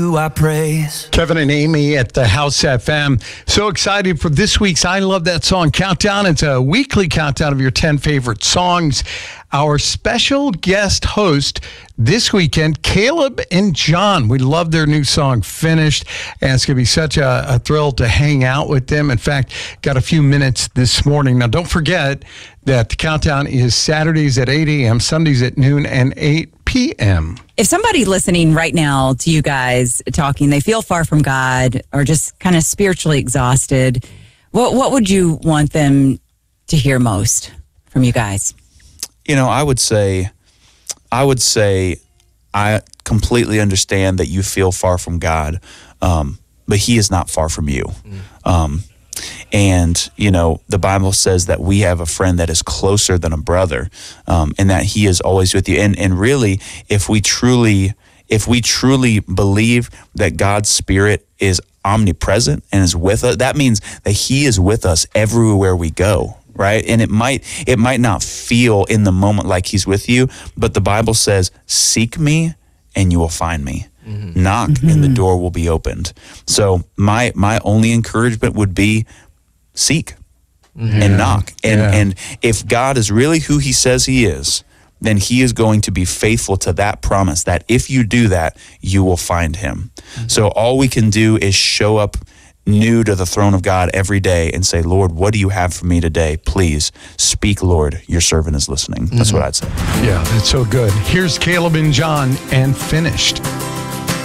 I praise. Kevin and Amy at the House FM. So excited for this week's I Love That Song Countdown. It's a weekly countdown of your 10 favorite songs. Our special guest host this weekend, Caleb and John. We love their new song, Finished. And it's going to be such a thrill to hang out with them. In fact, got a few minutes this morning. Now, don't forget that the countdown is Saturdays at 8 a.m., Sundays at noon, and 8 p.m. If somebody listening right now to you guys talking, they feel far from God or just kind of spiritually exhausted, what would you want them to hear most from you guys? You know, I would say I completely understand that you feel far from God, but He is not far from you. And, you know, the Bible says that we have a friend that is closer than a brother, and that He is always with you. And really, if we truly believe that God's Spirit is omnipresent and is with us, that means that He is with us everywhere we go. Right. And it might not feel in the moment like He's with you, but the Bible says, seek me and you will find me. Mm-hmm. Knock and the door will be opened. So my only encouragement would be seek and knock. And if God is really who He says He is, then He is going to be faithful to that promise that if you do that, you will find Him. Mm-hmm. So all we can do is show up new to the throne of God every day and say, Lord, what do you have for me today? Please speak, Lord. Your servant is listening. That's what I'd say. Yeah, that's so good. Here's Caleb and John and Finished.